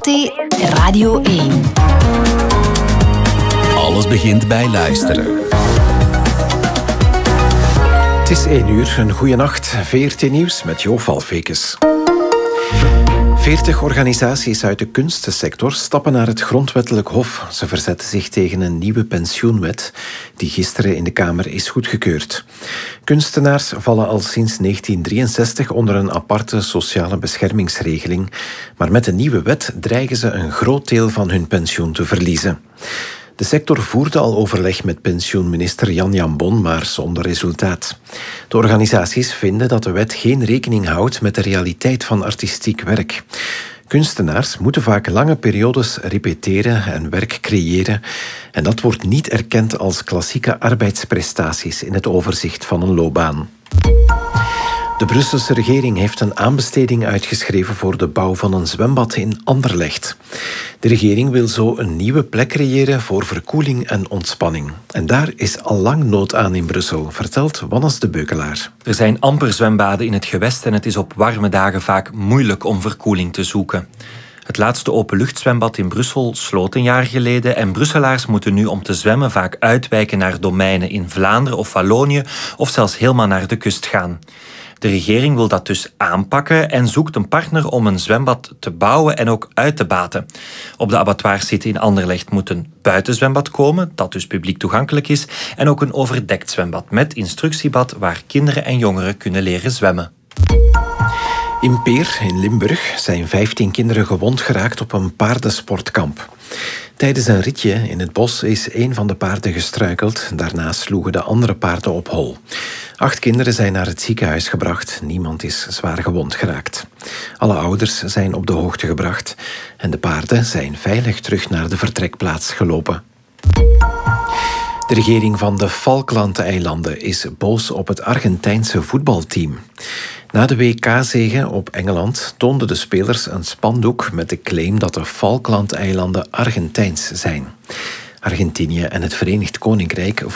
VRT Radio 1. Alles begint bij luisteren. Het is 1 uur, een goeie nacht. VRT Nieuws met Jo Valfekes. 40 organisaties uit de kunstensector stappen naar het Grondwettelijk Hof. Ze verzetten zich tegen een nieuwe pensioenwet die gisteren in de Kamer is goedgekeurd. Kunstenaars vallen al sinds 1963 onder een aparte sociale beschermingsregeling. Maar met de nieuwe wet dreigen ze een groot deel van hun pensioen te verliezen. De sector voerde al overleg met pensioenminister Jan Jambon, maar zonder resultaat. De organisaties vinden dat de wet geen rekening houdt met de realiteit van artistiek werk. Kunstenaars moeten vaak lange periodes repeteren en werk creëren. En dat wordt niet erkend als klassieke arbeidsprestaties in het overzicht van een loopbaan. De Brusselse regering heeft een aanbesteding uitgeschreven voor de bouw van een zwembad in Anderlecht. De regering wil zo een nieuwe plek creëren voor verkoeling en ontspanning. En daar is al lang nood aan in Brussel, vertelt Wannes de Beukelaar. Er zijn amper zwembaden in het gewest en het is op warme dagen vaak moeilijk om verkoeling te zoeken. Het laatste openluchtzwembad in Brussel sloot een jaar geleden en Brusselaars moeten nu om te zwemmen vaak uitwijken naar domeinen in Vlaanderen of Wallonië of zelfs helemaal naar de kust gaan. De regering wil dat dus aanpakken en zoekt een partner om een zwembad te bouwen en ook uit te baten. Op de abattoirsite in Anderlecht moet een buitenzwembad komen, dat dus publiek toegankelijk is, en ook een overdekt zwembad met instructiebad waar kinderen en jongeren kunnen leren zwemmen. In Peer, in Limburg, zijn 15 kinderen gewond geraakt op een paardensportkamp. Tijdens een ritje in het bos is een van de paarden gestruikeld. Daarna sloegen de andere paarden op hol. 8 kinderen zijn naar het ziekenhuis gebracht. Niemand is zwaar gewond geraakt. Alle ouders zijn op de hoogte gebracht. En de paarden zijn veilig terug naar de vertrekplaats gelopen. De regering van de Falklandeilanden is boos op het Argentijnse voetbalteam. Na de WK-zege op Engeland toonden de spelers een spandoek met de claim dat de Falklandeilanden Argentijns zijn. Argentinië en het Verenigd Koninkrijk